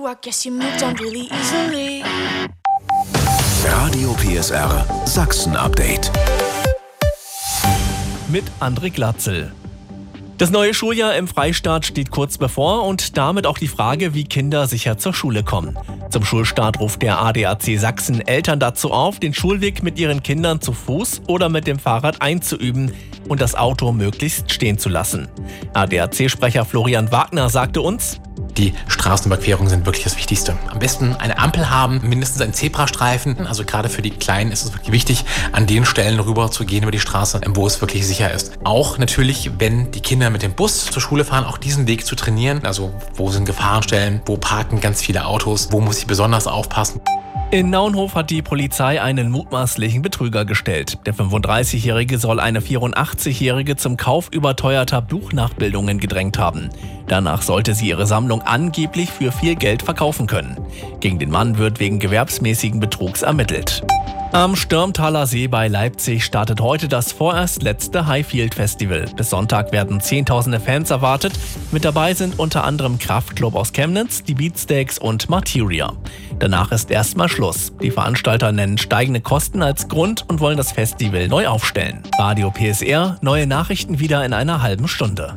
I guess you moved on really easily. Radio PSR Sachsen-Update. Mit André Glatzel. Das neue Schuljahr im Freistaat steht kurz bevor und damit auch die Frage, wie Kinder sicher zur Schule kommen. Zum Schulstart ruft der ADAC Sachsen Eltern dazu auf, den Schulweg mit ihren Kindern zu Fuß oder mit dem Fahrrad einzuüben und das Auto möglichst stehen zu lassen. ADAC-Sprecher Florian Wagner sagte uns: Die Straßenüberquerungen sind wirklich das Wichtigste. Am besten eine Ampel haben, mindestens einen Zebrastreifen. Also gerade für die Kleinen ist es wirklich wichtig, an den Stellen rüber zu gehen über die Straße, wo es wirklich sicher ist. Auch natürlich, wenn die Kinder mit dem Bus zur Schule fahren, auch diesen Weg zu trainieren. Also wo sind Gefahrenstellen, wo parken ganz viele Autos, wo muss ich besonders aufpassen. In Naunhof hat die Polizei einen mutmaßlichen Betrüger gestellt. Der 35-Jährige soll eine 84-Jährige zum Kauf überteuerter Buchnachbildungen gedrängt haben. Danach sollte sie ihre Sammlung angeblich für viel Geld verkaufen können. Gegen den Mann wird wegen gewerbsmäßigen Betrugs ermittelt. Am Störmtaler See bei Leipzig startet heute das vorerst letzte Highfield Festival. Bis Sonntag werden Zehntausende Fans erwartet. Mit dabei sind unter anderem Kraftklub aus Chemnitz, die Beatsteaks und Materia. Danach ist erstmal Schluss. Die Veranstalter nennen steigende Kosten als Grund und wollen das Festival neu aufstellen. Radio PSR, neue Nachrichten wieder in einer halben Stunde.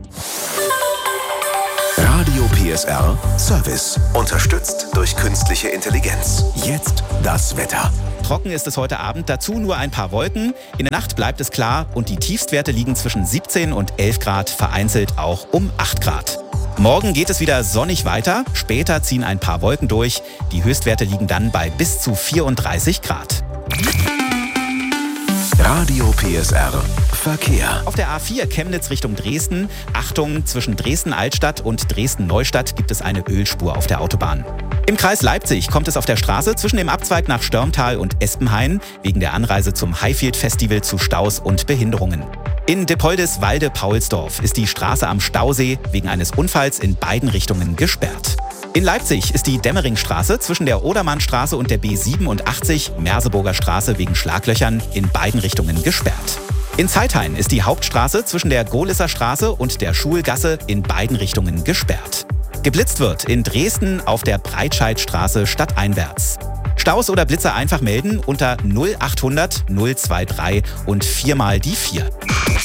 Radio PSR Service. Unterstützt durch künstliche Intelligenz. Jetzt das Wetter. Trocken ist es heute Abend, dazu nur ein paar Wolken. In der Nacht bleibt es klar und die Tiefstwerte liegen zwischen 17 und 11 Grad, vereinzelt auch um 8 Grad. Morgen geht es wieder sonnig weiter, später ziehen ein paar Wolken durch. Die Höchstwerte liegen dann bei bis zu 34 Grad. Radio PSR Verkehr. Auf der A4 Chemnitz Richtung Dresden. Achtung, zwischen Dresden-Altstadt und Dresden-Neustadt gibt es eine Ölspur auf der Autobahn. Im Kreis Leipzig kommt es auf der Straße zwischen dem Abzweig nach Störmtal und Espenhain wegen der Anreise zum Highfield Festival zu Staus und Behinderungen. In Dippoldis-Walde-Paulsdorf ist die Straße am Stausee wegen eines Unfalls in beiden Richtungen gesperrt. In Leipzig ist die Demmeringstraße zwischen der Odermannstraße und der B87 Merseburger Straße wegen Schlaglöchern in beiden Richtungen gesperrt. In Zeithain ist die Hauptstraße zwischen der Gohlisser Straße und der Schulgasse in beiden Richtungen gesperrt. Geblitzt wird in Dresden auf der Breitscheidstraße stadteinwärts. Staus oder Blitzer einfach melden unter 0800 023 und 4 mal die 4.